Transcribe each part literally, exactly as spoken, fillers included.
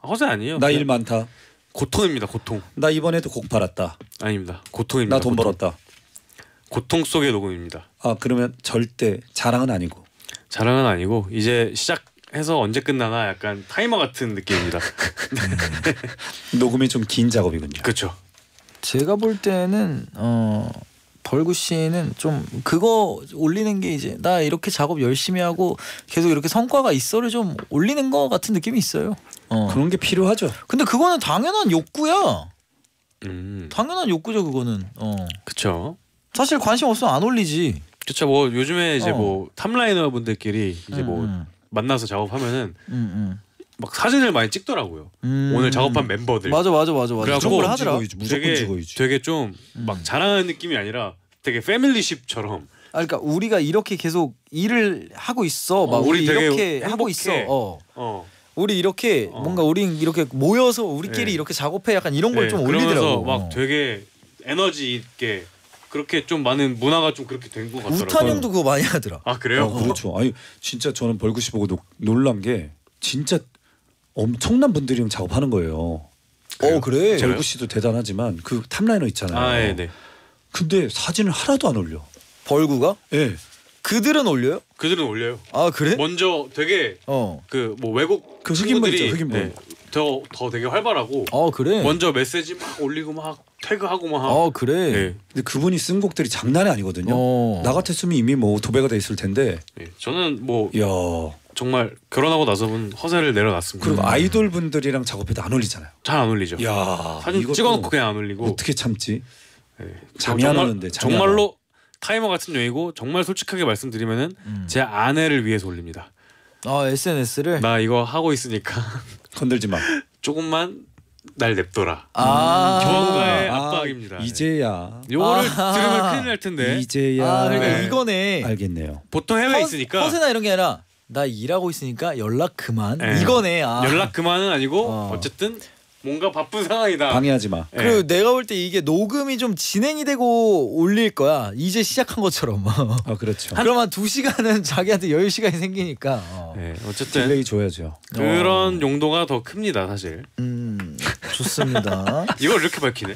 허세 아니에요. 나 일 많다. 고통입니다. 고통. 나 이번에도 곡 팔았다. 아닙니다. 고통입니다. 나 돈 고통. 벌었다. 고통 속의 녹음입니다. 아 그러면 절대 자랑은 아니고. 자랑은 아니고 이제 시작해서 언제 끝나나 약간 타이머 같은 느낌입니다. 녹음이 좀 긴 작업이군요. 그렇죠. 제가 볼 때는 어 벌구 씨는 좀 그거 올리는 게 이제 나 이렇게 작업 열심히 하고 계속 이렇게 성과가 있어를 좀 올리는 거 같은 느낌이 있어요. 어. 그런 게 필요하죠. 근데 그거는 당연한 욕구야. 음. 당연한 욕구죠 그거는. 어. 그렇죠. 사실 관심 없으면 안 올리지. 그렇죠. 뭐 요즘에 이제 어. 뭐 탑라이너 분들끼리 이제 음, 뭐 음. 만나서 작업하면은 음, 막 사진을 많이 찍더라고요. 음. 오늘 작업한 멤버들. 맞아 맞아 맞아 맞아. 그래갖고 그런 걸 하더라. 찍어야지, 무조건 되게 찍어야지. 되게 좀 막 음. 자랑하는 느낌이 아니라 되게 패밀리십처럼. 아, 그러니까 우리가 이렇게 계속 일을 하고 있어. 막 어, 우리 우리 되게 이렇게 하고 행복해. 있어. 어. 어. 우리 이렇게 어. 뭔가 우리 이렇게 모여서 우리끼리 네. 이렇게 작업해 약간 이런 걸 네, 좀 그러면서 올리더라고. 막 어. 되게 에너지 있게 그렇게 좀 많은 문화가 좀 그렇게 된 것 같더라고요. 우탄 형도 그거 많이 하더라. 아 그래요? 어, 그렇죠. 아니 진짜 저는 벌구 씨 보고 노, 놀란 게 진짜 엄청난 분들이랑 작업하는 거예요. 어 그래. 제가요? 벌구 씨도 대단하지만 그 탑라이너 있잖아요. 아 예, 네. 근데 사진을 하나도 안 올려. 벌구가? 예. 그들은 올려요? 그들은 올려요. 아 그래? 먼저 되게 어. 그 뭐 외국 그 흑인분 친구들이 있죠, 흑인분. 더, 더 되게 활발하고 아 그래? 먼저 메시지 막 올리고 막 태그하고 막. 아 그래. 네. 근데 그분이 쓴 곡들이 장난이 아니거든요. 어. 나 같았으면 이미 뭐 도배가 돼 있을 텐데. 네. 저는 뭐 이야. 정말 결혼하고 나서는 허세를 내려놨습니다. 그리고 아이돌 분들이랑 작업해도 안 올리잖아요. 잘 안 올리죠. 야 사진 이것도 찍어놓고 그냥 안 올리고. 어떻게 참지? 네. 잠이 정말, 안 오는데 잠이 안 정말로 타이머 같은 용이고 정말 솔직하게 말씀드리면은 음. 제 아내를 위해서 올립니다. 아 에스엔에스를. 나 이거 하고 있으니까 건들지 마. 조금만 날 냅둬라. 아. 경험가의 아, 압박입니다. 이제야. 요거를 아. 들으면 큰일 날 텐데. 이제야. 아 그러니까 네. 이거네. 알겠네요. 보통 해외에 허- 있으니까 허세나 이런 게 아니라 나 일하고 있으니까 연락 그만. 네. 이거네. 아. 연락 그만은 아니고 어. 어쨌든 뭔가 바쁜 상황이다. 방해하지 마. 예. 그리고 내가 볼 때 이게 녹음이 좀 진행이 되고 올릴 거야. 이제 시작한 것처럼. 아 그렇죠. 그러면 두 시간은 자기한테 여유 시간이 생기니까. 어. 예, 어쨌든 딜레이 줘야죠. 그런 용도가 더 큽니다, 사실. 음 좋습니다. 이걸 이렇게 밝히네.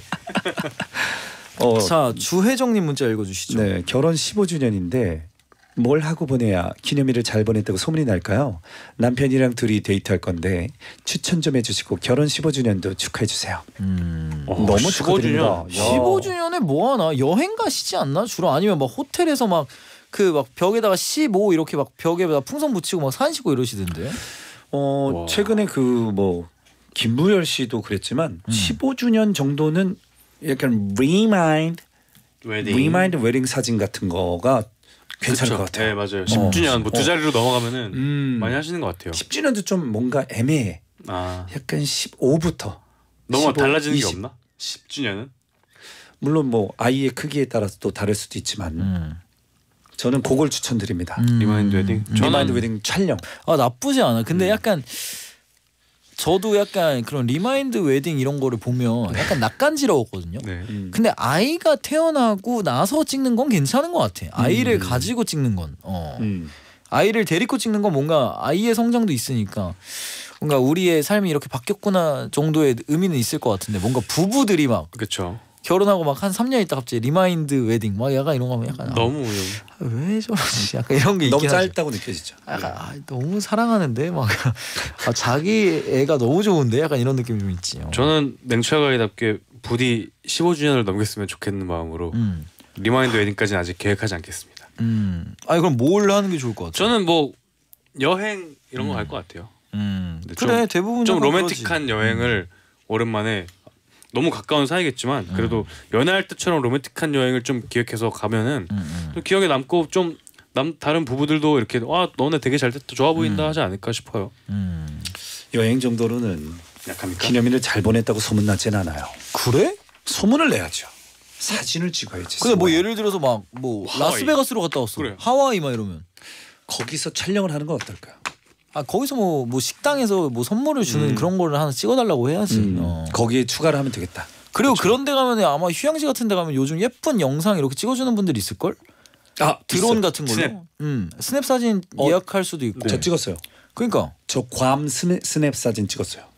어, 자 주혜정님 문자 읽어주시죠. 네, 결혼 십오 주년인데 뭘 하고 보내야 기념일을 잘 보냈다고 소문이 날까요? 남편이랑 둘이 데이트할 건데 추천 좀 해주시고 결혼 십오 주년도 축하해 주세요. 음. 어, 너무 십오 주년. 축하드립니다. 야. 십오 주년에 뭐 하나? 여행 가시지 않나? 주로 아니면 막 호텔에서 막 그 막 벽에다가 십오 이렇게 막 벽에다 풍선 붙이고 막 사진 찍고 이러시던데. 어 와. 최근에 그 뭐 김무열 씨도 그랬지만 음. 십오 주년 정도는 약간 리마인드 웨딩. 리마인드 웨딩 사진 같은 거가 괜찮을 그쵸. 것 같아요. 네, 맞아요. 십 주년 뭐 두 어. 자리로 넘어가면은 음. 많이 하시는 것 같아요. 십 주년도 좀 뭔가 애매해. 아, 약간 십오부터 너무 십오, 달라지는 이십. 게 없나? 십 주년은? 물론 뭐 아이의 크기에 따라서 또 다를 수도 있지만 음. 저는 그걸 추천드립니다. 음. 리마인드 웨딩. 음. 리마인드 저는- 웨딩 촬영. 아 나쁘지 않아. 근데 음. 약간 저도 약간 그런 리마인드 웨딩 이런 거를 보면 약간 낯간지러웠거든요. 네. 음. 근데 아이가 태어나고 나서 찍는 건 괜찮은 것 같아. 아이를 음. 가지고 찍는 건. 어. 음. 아이를 데리고 찍는 건 뭔가 아이의 성장도 있으니까 뭔가 우리의 삶이 이렇게 바뀌었구나 정도의 의미는 있을 것 같은데 뭔가 부부들이 막 그렇죠. 결혼하고 막 한 삼 년 있다 갑자기 리마인드 웨딩 막 약간 이런 거 하면 약간 너무 아, 왜 저러지 약간 이런 게 너무 있긴 하죠. 짧다고 느껴지죠. 약간 아, 너무 사랑하는데 막 아, 자기 애가 너무 좋은데 약간 이런 느낌이 좀 있지. 어. 저는 냉철가이답게 부디 십오 주년을 넘겼으면 좋겠는 마음으로 음. 리마인드 웨딩까지는 아직 계획하지 않겠습니다. 음. 아니 그럼 뭘 하는 게 좋을 것 같아? 저는 뭐 여행 이런 거 음. 갈 것 같아요. 음. 근데 그래 좀- 대부분 좀 약간 로맨틱한 그러지. 여행을 오랜만에 너무 가까운 사이겠지만 그래도 연애할 때처럼 로맨틱한 여행을 좀 기획해서 가면은 음, 음. 또 기억에 남고 좀 남 다른 부부들도 이렇게 와 너네 되게 잘 됐다 좋아 보인다 음. 하지 않을까 싶어요. 음. 여행 정도로는 약합니까? 기념일을 잘 보냈다고 소문나진 않아요. 그래? 소문을 내야죠. 사진을 찍어야지. 근데 뭐 소문. 예를 들어서 막 뭐 하와이. 라스베가스로 갔다 왔어. 그래요. 하와이 막 이러면 거기서 촬영을 하는 건 어떨까요? 아 거기서 뭐 뭐 식당에서 뭐 선물을 주는 음. 그런 거를 하나 찍어달라고 해야지. 음, 어. 거기에 추가를 하면 되겠다. 그리고 그런데 가면 아마 휴양지 같은 데 가면 요즘 예쁜 영상 이렇게 찍어주는 분들이 있을 걸? 아 드론 있어요. 같은 걸로. 스냅. 음 스냅 사진 어, 예약할 수도 있고. 저 찍었어요. 그러니까 저 괌 스냅, 스냅 사진 찍었어요.